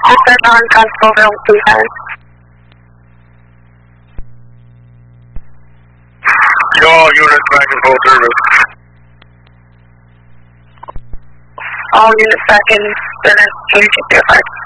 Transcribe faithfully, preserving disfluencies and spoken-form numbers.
Dispatch on Constableville, please. All units back in full service. All units back in service, K two zero five.